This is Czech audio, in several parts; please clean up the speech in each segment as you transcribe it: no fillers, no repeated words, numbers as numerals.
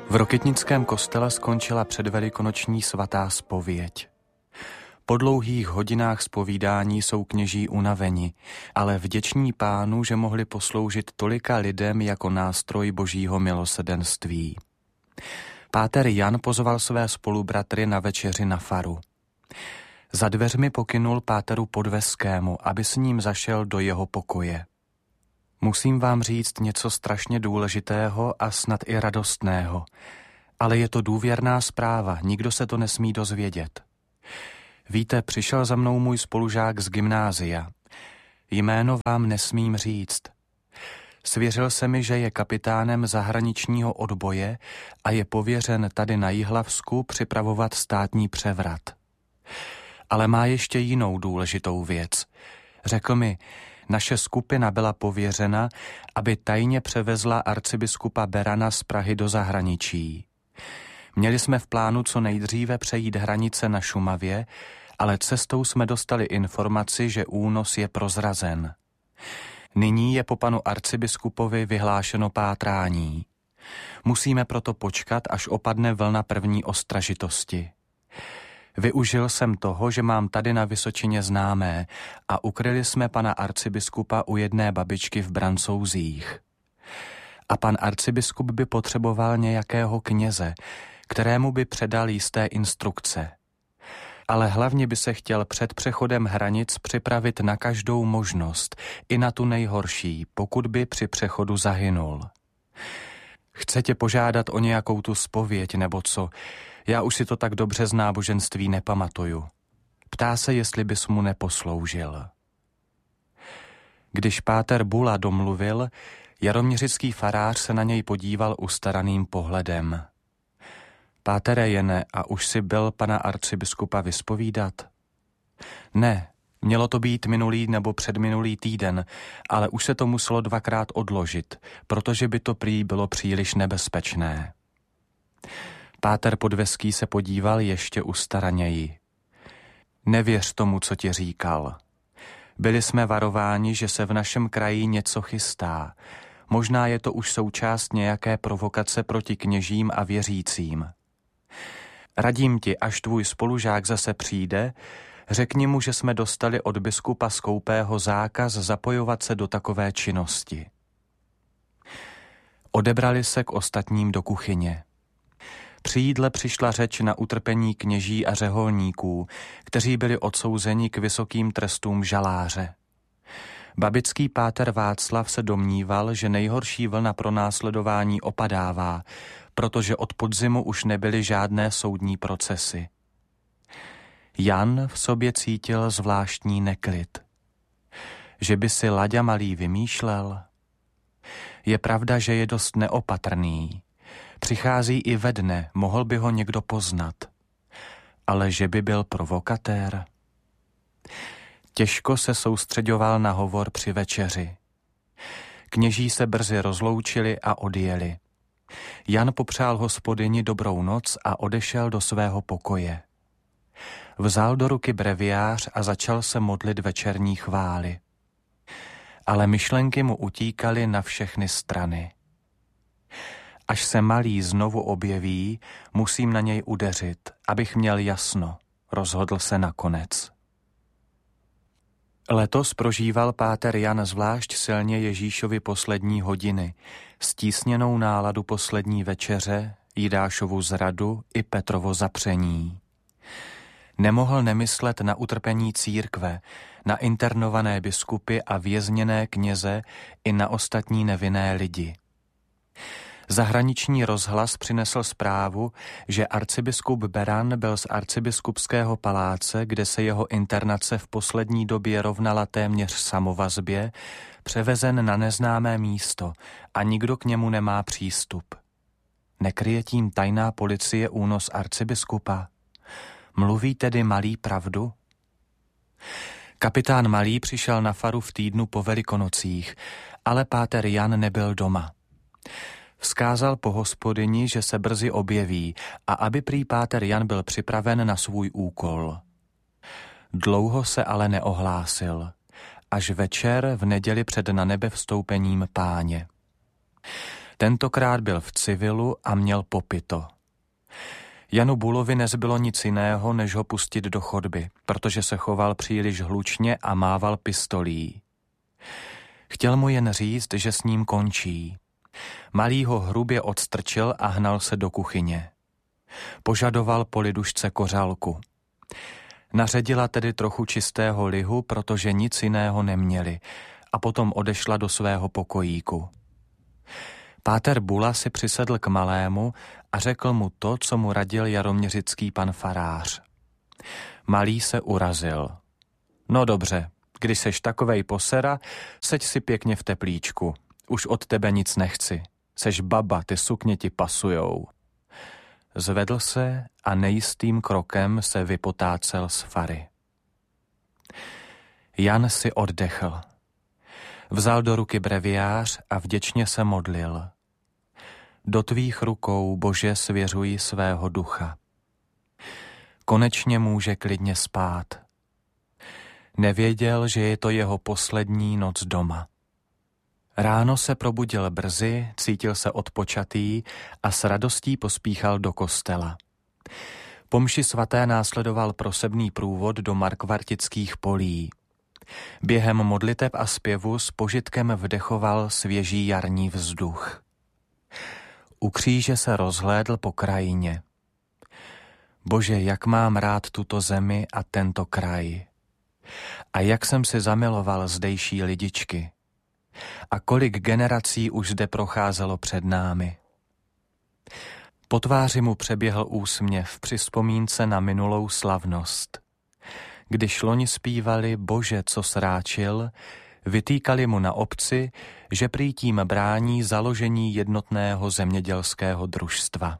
V Rokytnickém kostele skončila předvelikonoční svatá zpověď. Po dlouhých hodinách zpovídání jsou kněží unaveni, ale vděční Pánu, že mohli posloužit tolika lidem jako nástroj božího milosrdenství. Páter Jan pozval své spolubratry na večeři na faru. Za dveřmi pokynul páteru Podveskému, aby s ním zašel do jeho pokoje. Musím vám říct něco strašně důležitého a snad i radostného, ale je to důvěrná zpráva, nikdo se to nesmí dozvědět. Víte, přišel za mnou můj spolužák z gymnázia. Jméno vám nesmím říct. Svěřil se mi, že je kapitánem zahraničního odboje a je pověřen tady na Jihlavsku připravovat státní převrat. Ale má ještě jinou důležitou věc. Řekl mi, naše skupina byla pověřena, aby tajně převezla arcibiskupa Berana z Prahy do zahraničí. Měli jsme v plánu co nejdříve přejít hranice na Šumavě, ale cestou jsme dostali informaci, že únos je prozrazen. Nyní je po panu arcibiskupovi vyhlášeno pátrání. Musíme proto počkat, až opadne vlna první ostražitosti. Využil jsem toho, že mám tady na Vysočině známé a ukryli jsme pana arcibiskupa u jedné babičky v Brancouzích. A pan arcibiskup by potřeboval nějakého kněze, kterému by předal jisté instrukce. Ale hlavně by se chtěl před přechodem hranic připravit na každou možnost, i na tu nejhorší, pokud by při přechodu zahynul. Chce tě požádat o nějakou tu zpověď nebo co? Já už si to tak dobře z náboženství nepamatuju. Ptá se, jestli bys mu neposloužil. Když páter Bula domluvil, jaroměřický farář se na něj podíval ustaraným pohledem. Pátere Jene, a už si byl pana arcibiskupa vyspovídat? Ne, mělo to být minulý nebo předminulý týden, ale už se to muselo 2krát odložit, protože by to prý bylo příliš nebezpečné. Páter Podveský se podíval ještě ustaraněji. Nevěř tomu, co ti říkal. Byli jsme varováni, že se v našem kraji něco chystá. Možná je to už součást nějaké provokace proti kněžím a věřícím. Radím ti, až tvůj spolužák zase přijde, řekni mu, že jsme dostali od biskupa Skoupého zákaz zapojovat se do takové činnosti. Odebrali se k ostatním do kuchyně. Při jídle přišla řeč na utrpení kněží a řeholníků, kteří byli odsouzeni k vysokým trestům žaláře. Babický páter Václav se domníval, že nejhorší vlna pronásledování opadává, protože od podzimu už nebyly žádné soudní procesy. Jan v sobě cítil zvláštní neklid. Že by si Laďa malý vymýšlel? Je pravda, že je dost neopatrný. Přichází i ve dne, mohl by ho někdo poznat. Ale že by byl provokatér? Těžko se soustřeďoval na hovor při večeři. Kněží se brzy rozloučili a odjeli. Jan popřál hospodyni dobrou noc a odešel do svého pokoje. Vzal do ruky breviář a začal se modlit večerní chvály. Ale myšlenky mu utíkaly na všechny strany. Až se malý znovu objeví, musím na něj udeřit, abych měl jasno, rozhodl se nakonec. Letos prožíval páter Jan zvlášť silně Ježíšovi poslední hodiny, stísněnou náladu poslední večeře, Jidášovu zradu i Petrovo zapření. Nemohl nemyslet na utrpení církve, na internované biskupy a vězněné kněze i na ostatní nevinné lidi. Zahraniční rozhlas přinesl zprávu, že arcibiskup Beran byl z arcibiskupského paláce, kde se jeho internace v poslední době rovnala téměř samovazbě, převezen na neznámé místo a nikdo k němu nemá přístup. Nekryje tím tajná policie únos arcibiskupa? Mluví tedy Malý pravdu? Kapitán Malý přišel na faru v týdnu po Velikonocích, ale páter Jan nebyl doma. Vzkázal po hospodyni, že se brzy objeví a aby prý páter Jan byl připraven na svůj úkol. Dlouho se ale neohlásil, až večer v neděli před na nebe vstoupením Páně. Tentokrát byl v civilu a měl popito. Janu Bulovi nezbylo nic jiného, než ho pustit do chodby, protože se choval příliš hlučně a mával pistolí. Chtěl mu jen říct, že s ním končí. Malý ho hrubě odstrčil a hnal se do kuchyně. Požadoval po lidušce kořalku. Naředila tedy trochu čistého lihu, protože nic jiného neměli, a potom odešla do svého pokojíku. Páter Bula si přisedl k malému a řekl mu to, co mu radil jaroměřický pan farář. Malý se urazil. No dobře, když seš takovej posera, seď si pěkně v teplíčku. Už od tebe nic nechci. Seš baba, ty sukně ti pasujou. Zvedl se a nejistým krokem se vypotácel z fary. Jan si oddechl. Vzal do ruky breviář a vděčně se modlil. Do tvých rukou, Bože, svěřuji svého ducha. Konečně může klidně spát. Nevěděl, že je to jeho poslední noc doma. Ráno se probudil brzy, cítil se odpočatý a s radostí pospíchal do kostela. Po mši svaté následoval prosebný průvod do Markvartických polí. Během modliteb a zpěvu s požitkem vdechoval svěží jarní vzduch. U kříže se rozhlédl po krajině. Bože, jak mám rád tuto zemi a tento kraj. A jak jsem si zamiloval zdejší lidičky. A kolik generací už zde procházelo před námi. Po tváři mu přeběhl úsměv při vzpomínce na minulou slavnost. Když loni zpívali Bože, co sráčil, vytýkali mu na obci, že prý tím brání založení jednotného zemědělského družstva.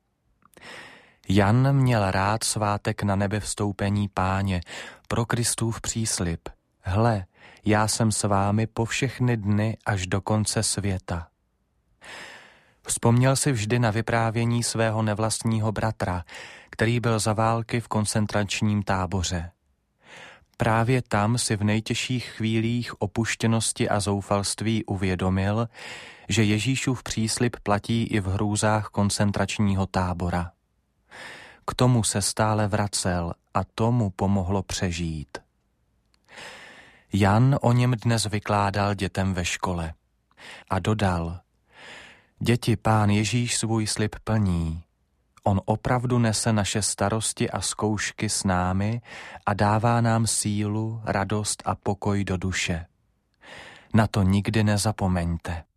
Jan měl rád svátek na nebevstoupení Páně, pro Kristův příslib. Hle, já jsem s vámi po všechny dny až do konce světa. Vzpomněl si vždy na vyprávění svého nevlastního bratra, který byl za války v koncentračním táboře. Právě tam si v nejtěžších chvílích opuštěnosti a zoufalství uvědomil, že Ježíšův příslib platí i v hrůzách koncentračního tábora. K tomu se stále vracel a tomu pomohlo přežít. Jan o něm dnes vykládal dětem ve škole a dodal: Děti, Pán Ježíš svůj slib plní. On opravdu nese naše starosti a zkoušky s námi a dává nám sílu, radost a pokoj do duše. Na to nikdy nezapomeňte.